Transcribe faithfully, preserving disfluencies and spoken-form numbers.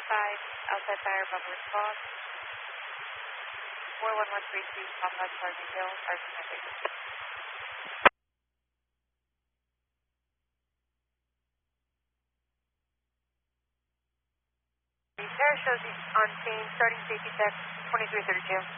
five, outside fire, bubble response. four one one three two, Papa Charlie Hill, Sergeant Epic. The Sarah shows you on scene, starting safety check, twenty-three thirty-two.